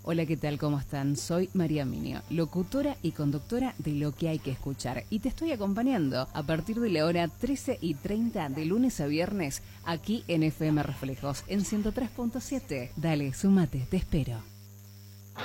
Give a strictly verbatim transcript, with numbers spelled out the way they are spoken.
Hola, ¿qué tal? ¿Cómo están? Soy María Minio, locutora y conductora de Lo que hay que escuchar. Y te estoy acompañando a partir de la hora trece y treinta de lunes a viernes aquí en F M Reflejos en ciento tres punto siete. Dale, sumate, te espero.